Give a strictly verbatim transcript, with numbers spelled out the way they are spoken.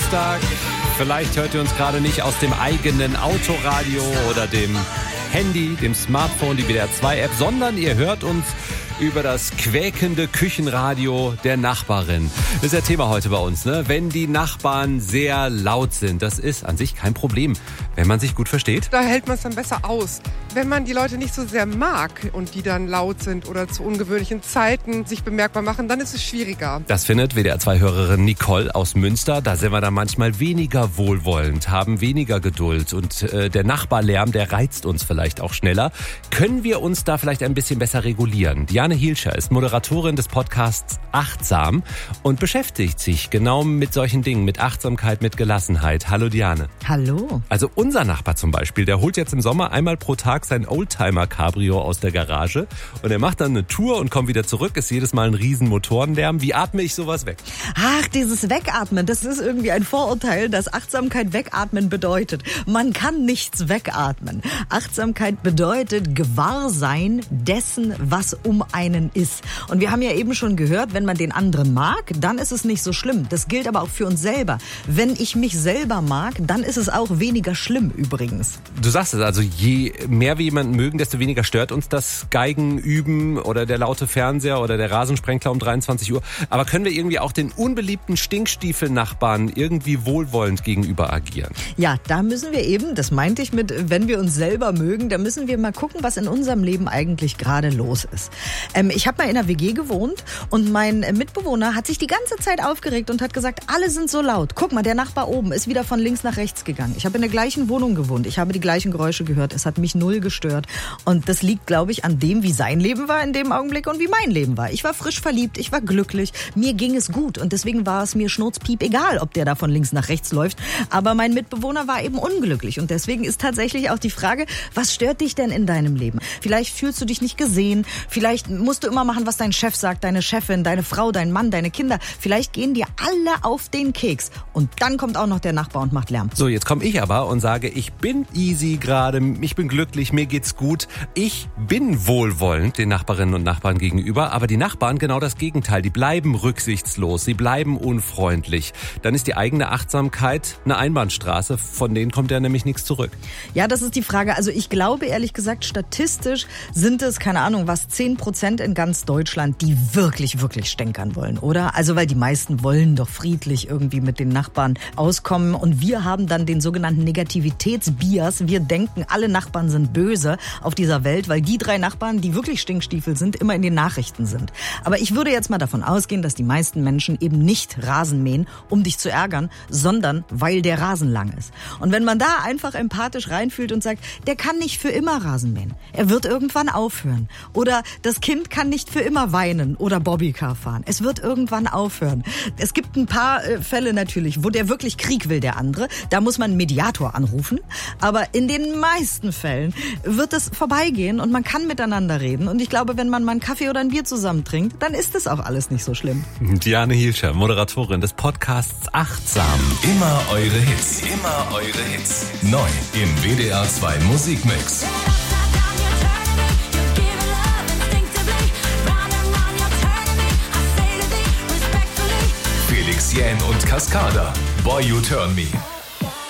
Dienstag. Vielleicht hört ihr uns gerade nicht aus dem eigenen Autoradio oder dem Handy, dem Smartphone, die W D R zwei App, sondern ihr hört uns über das quäkende Küchenradio der Nachbarin. Das ist ja Thema heute bei uns, ne? Wenn die Nachbarn sehr laut sind, das ist an sich kein Problem, wenn man sich gut versteht. Da hält man es dann besser aus. Wenn man die Leute nicht so sehr mag und die dann laut sind oder zu ungewöhnlichen Zeiten sich bemerkbar machen, dann ist es schwieriger. Das findet W D R zwei Hörerin Nicole aus Münster. Da sind wir dann manchmal weniger wohlwollend, haben weniger Geduld und äh, der Nachbarlärm, der reizt uns vielleicht auch schneller. Können wir uns da vielleicht ein bisschen besser regulieren? Diane Hielscher ist Moderatorin des Podcasts Achtsam und beschäftigt sich genau mit solchen Dingen, mit Achtsamkeit, mit Gelassenheit. Hallo Diane. Hallo. Also unser Nachbar zum Beispiel, der holt jetzt im Sommer einmal pro Tag sein Oldtimer-Cabrio aus der Garage und er macht dann eine Tour und kommt wieder zurück, ist jedes Mal ein riesen Motorenlärm. Wie atme ich sowas weg? Ach, dieses Wegatmen, das ist irgendwie ein Vorurteil, dass Achtsamkeit wegatmen bedeutet. Man kann nichts wegatmen. Achtsamkeit bedeutet Gewahrsein dessen, was um einen ist. Und wir haben ja eben schon gehört, wenn man den anderen mag, dann ist es nicht so schlimm. Das gilt aber auch für uns selber. Wenn ich mich selber mag, dann ist es auch weniger schlimm übrigens. Du sagst es, also je mehr wir jemanden mögen, desto weniger stört uns das Geigenüben oder der laute Fernseher oder der Rasensprenkler um dreiundzwanzig Uhr. Aber können wir irgendwie auch den unbeliebten Stinkstiefel-Nachbarn irgendwie wohlwollend gegenüber agieren? Ja, da müssen wir eben, das meinte ich mit, wenn wir uns selber mögen, da müssen wir mal gucken, was in unserem Leben eigentlich gerade los ist. Ähm, ich habe mal in einer W G gewohnt und mein Mitbewohner hat sich die ganze Zeit aufgeregt und hat gesagt, alle sind so laut. Guck mal, der Nachbar oben ist wieder von links nach rechts gegangen. Ich habe in der gleichen Wohnung gewohnt. Ich habe die gleichen Geräusche gehört. Es hat mich null gestört. Und das liegt, glaube ich, an dem, wie sein Leben war in dem Augenblick und wie mein Leben war. Ich war frisch verliebt, ich war glücklich, mir ging es gut und deswegen war es mir schnurzpiep egal, ob der da von links nach rechts läuft. Aber mein Mitbewohner war eben unglücklich und deswegen ist tatsächlich auch die Frage, was stört dich denn in deinem Leben? Vielleicht fühlst du dich nicht gesehen, vielleicht musst du immer machen, was dein Chef sagt, deine Chefin, deine Frau, dein Mann, deine Kinder. Vielleicht gehen dir alle auf den Keks und dann kommt auch noch der Nachbar und macht Lärm. So, jetzt komme ich aber und sage, ich bin easy gerade, ich bin glücklich, mir geht's gut. Ich bin wohlwollend den Nachbarinnen und Nachbarn gegenüber, aber die Nachbarn genau das Gegenteil. Die bleiben rücksichtslos, sie bleiben unfreundlich. Dann ist die eigene Achtsamkeit eine Einbahnstraße, von denen kommt ja nämlich nichts zurück. Ja, das ist die Frage. Also ich glaube ehrlich gesagt, statistisch sind es, keine Ahnung, was zehn Prozent in ganz Deutschland, die wirklich, wirklich stänkern wollen, oder? Also weil die meisten wollen doch friedlich irgendwie mit den Nachbarn auskommen und wir haben dann den sogenannten Negativitätsbias. Wir denken, alle Nachbarn sind böse auf dieser Welt, weil die drei Nachbarn, die wirklich Stinkstiefel sind, immer in den Nachrichten sind. Aber ich würde jetzt mal davon ausgehen, dass die meisten Menschen eben nicht Rasen mähen, um dich zu ärgern, sondern weil der Rasen lang ist. Und wenn man da einfach empathisch reinfühlt und sagt, der kann nicht für immer Rasen mähen, er wird irgendwann aufhören. Oder das Kind kann nicht für immer weinen oder Bobbycar fahren. Es wird irgendwann aufhören. Es gibt ein paar äh, Fälle natürlich, wo der wirklich Krieg will, der andere. Da muss man einen Mediator anrufen. Aber in den meisten Fällen wird es vorbeigehen und man kann miteinander reden. Und ich glaube, wenn man mal einen Kaffee oder ein Bier zusammen trinkt, dann ist das auch alles nicht so schlimm. Diane Hielscher, Moderatorin des Podcasts Achtsam. Immer eure Hits, immer eure Hits. Neu im W D R zwei Musikmix. Felix Jähn und Cascada. Boy, You Turn Me.